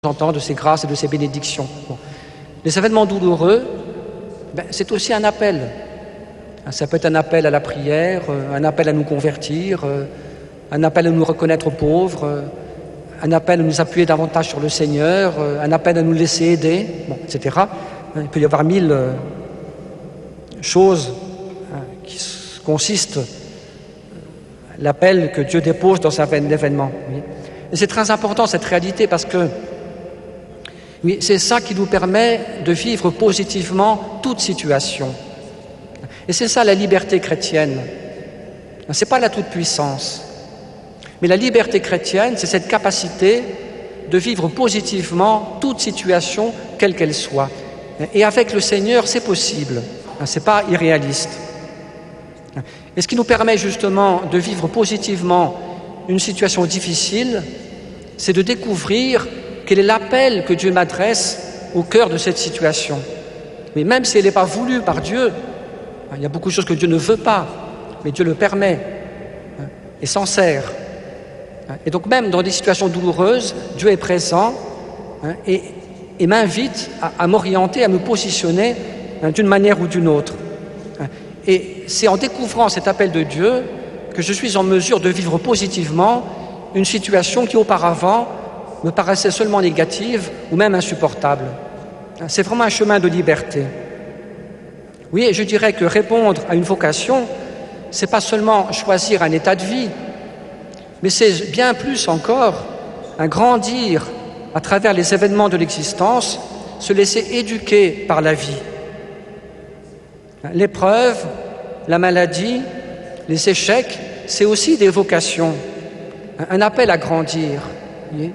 en temps de ses grâces et de ses bénédictions. Bon. Les événements douloureux, c'est aussi un appel. Ça peut être un appel à la prière, un appel à nous convertir, un appel à nous reconnaître pauvres, un appel à nous appuyer davantage sur le Seigneur, un appel à nous laisser aider, etc. Il peut y avoir 1000 choses qui consistent l'appel que Dieu dépose dans un événement. Et c'est très important cette réalité parce que c'est ça qui nous permet de vivre positivement toute situation. Et c'est ça la liberté chrétienne. Ce n'est pas la toute-puissance. Mais la liberté chrétienne, c'est cette capacité de vivre positivement toute situation, quelle qu'elle soit. Et avec le Seigneur, c'est possible. Ce n'est pas irréaliste. Et ce qui nous permet justement de vivre positivement une situation difficile, c'est de découvrir quel est l'appel que Dieu m'adresse au cœur de cette situation. Mais même si elle n'est pas voulue par Dieu, il y a beaucoup de choses que Dieu ne veut pas, mais Dieu le permet et s'en sert. Et donc même dans des situations douloureuses, Dieu est présent et m'invite à m'orienter, à me positionner d'une manière ou d'une autre. Et c'est en découvrant cet appel de Dieu que je suis en mesure de vivre positivement une situation qui auparavant me paraissait seulement négative ou même insupportable. C'est vraiment un chemin de liberté. Oui, et je dirais que répondre à une vocation, c'est pas seulement choisir un état de vie, mais c'est bien plus encore un grandir à travers les événements de l'existence, se laisser éduquer par la vie. L'épreuve, la maladie, les échecs, c'est aussi des vocations, un appel à grandir. Oui.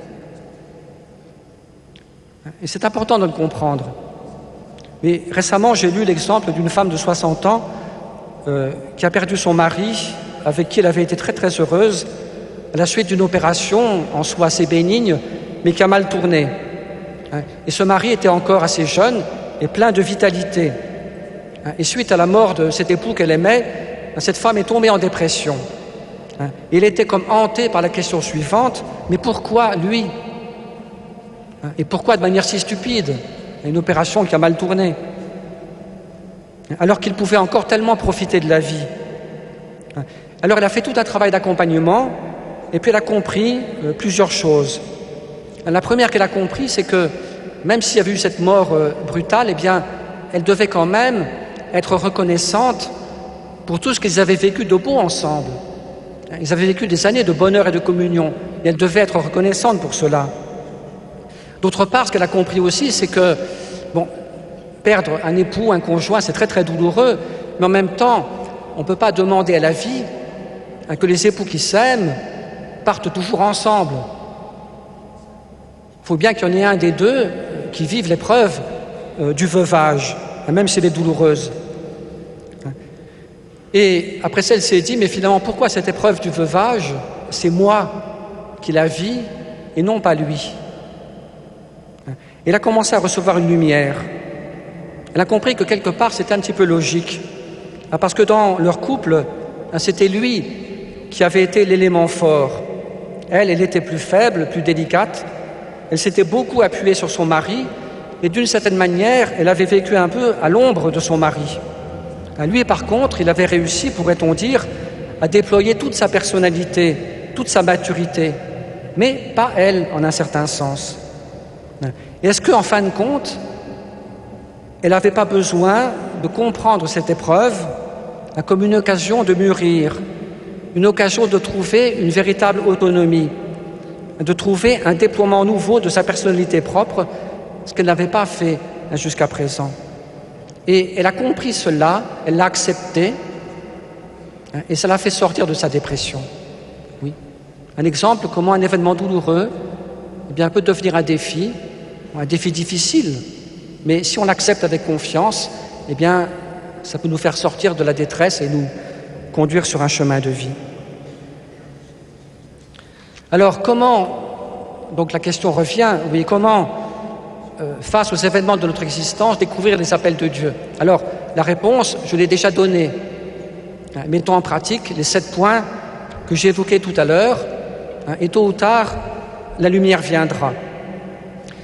Et c'est important de le comprendre. Mais récemment, j'ai lu l'exemple d'une femme de 60 ans qui a perdu son mari, avec qui elle avait été très très heureuse, à la suite d'une opération en soi assez bénigne, mais qui a mal tourné. Et ce mari était encore assez jeune et plein de vitalité. Et suite à la mort de cet époux qu'elle aimait, cette femme est tombée en dépression. Et elle était comme hantée par la question suivante, mais pourquoi lui ? Et pourquoi de manière si stupide ? Une opération qui a mal tourné, alors qu'il pouvait encore tellement profiter de la vie. Alors elle a fait tout un travail d'accompagnement, et puis elle a compris plusieurs choses. La première qu'elle a compris, c'est que même s'il y avait eu cette mort brutale, eh bien, elle devait quand même être reconnaissante pour tout ce qu'ils avaient vécu de beau ensemble. Ils avaient vécu des années de bonheur et de communion, et elle devait être reconnaissante pour cela. D'autre part, ce qu'elle a compris aussi, c'est que, perdre un époux, un conjoint, c'est très très douloureux, mais en même temps, on ne peut pas demander à la vie que les époux qui s'aiment partent toujours ensemble. Il faut bien qu'il y en ait un des deux qui vive l'épreuve du veuvage, même si elle est douloureuse. Et après ça, elle s'est dit, mais finalement, pourquoi cette épreuve du veuvage, c'est moi qui la vis et non pas lui ? Elle a commencé à recevoir une lumière. Elle a compris que quelque part, c'était un petit peu logique. Parce que dans leur couple, c'était lui qui avait été l'élément fort. Elle était plus faible, plus délicate. Elle s'était beaucoup appuyée sur son mari. Et d'une certaine manière, elle avait vécu un peu à l'ombre de son mari. Lui, par contre, il avait réussi, pourrait-on dire, à déployer toute sa personnalité, toute sa maturité. Mais pas elle, en un certain sens. Et est-ce qu'en fin de compte, elle n'avait pas besoin de comprendre cette épreuve comme une occasion de mûrir, une occasion de trouver une véritable autonomie, de trouver un déploiement nouveau de sa personnalité propre, ce qu'elle n'avait pas fait jusqu'à présent. Et elle a compris cela, elle l'a accepté, et ça l'a fait sortir de sa dépression. Oui. Un exemple, comment un événement douloureux peut devenir un défi difficile, mais si on l'accepte avec confiance, ça peut nous faire sortir de la détresse et nous conduire sur un chemin de vie. Alors comment, donc la question revient, comment, face aux événements de notre existence, découvrir les appels de Dieu ? Alors la réponse, je l'ai déjà donnée. Mettons en pratique les 7 points que j'ai évoqués tout à l'heure, et tôt ou tard, la lumière viendra.